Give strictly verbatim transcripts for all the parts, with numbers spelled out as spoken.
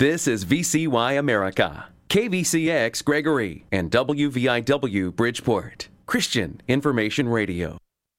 This is V C Y America, K V C X Gregory, and W V I W Bridgeport, Christian Information Radio.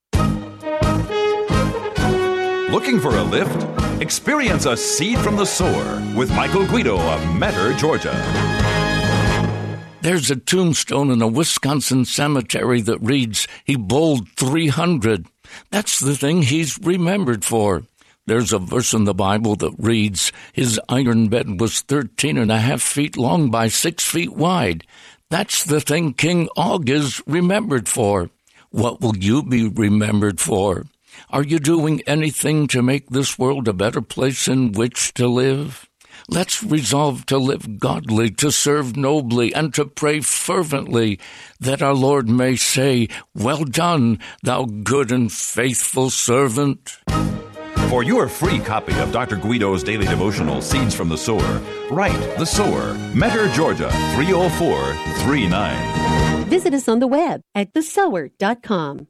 Looking for a lift? Experience a seed from the sower with Michael Guido of Metter, Georgia. There's a tombstone in a Wisconsin cemetery that reads, "He bowled three hundred. That's the thing he's remembered for. There's a verse in the Bible that reads, "His iron bed was thirteen and a half feet long by six feet wide." That's the thing King Og is remembered for. What will you be remembered for? Are you doing anything to make this world a better place in which to live? Let's resolve to live godly, to serve nobly, and to pray fervently, that our Lord may say, "Well done, thou good and faithful servant." For your free copy of Doctor Guido's daily devotional, Seeds from the Sower, write The Sower, Metter, Georgia, three oh four three nine. Visit us on the web at the sower dot com.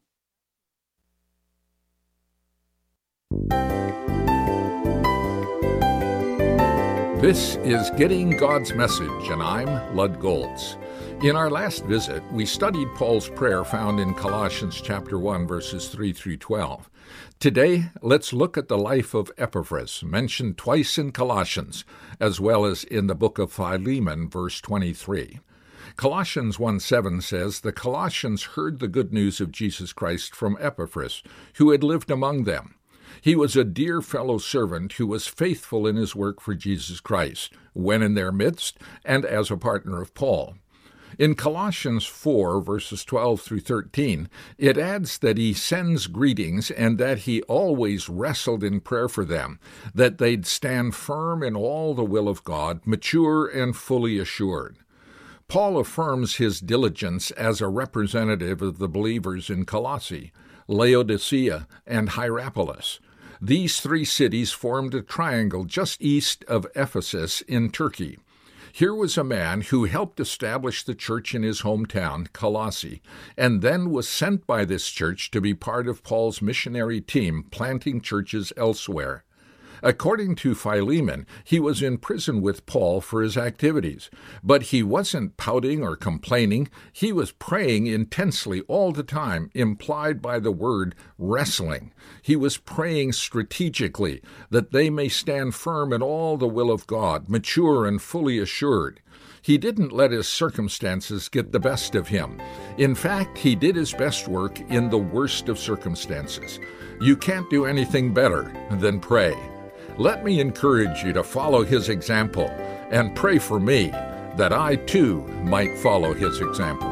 This is Getting God's Message, and I'm Lud Goltz. In our last visit, we studied Paul's prayer found in Colossians chapter one, verses three through twelve. Today, let's look at the life of Epaphras, mentioned twice in Colossians, as well as in the book of Philemon, verse twenty-three. Colossians one seven says, "The Colossians heard the good news of Jesus Christ from Epaphras, who had lived among them. He was a dear fellow servant who was faithful in his work for Jesus Christ, when in their midst, and as a partner of Paul." In Colossians four, verses twelve through thirteen, it adds that he sends greetings and that he always wrestled in prayer for them, that they'd stand firm in all the will of God, mature and fully assured. Paul affirms his diligence as a representative of the believers in Colossae, Laodicea, and Hierapolis. These three cities formed a triangle just east of Ephesus in Turkey. Here was a man who helped establish the church in his hometown, Colossae, and then was sent by this church to be part of Paul's missionary team, planting churches elsewhere. According to Philemon, he was in prison with Paul for his activities, but he wasn't pouting or complaining. He was praying intensely all the time, implied by the word wrestling. He was praying strategically, that they may stand firm in all the will of God, mature and fully assured. He didn't let his circumstances get the best of him. In fact, he did his best work in the worst of circumstances. You can't do anything better than pray. Let me encourage you to follow his example and pray for me that I too might follow his example.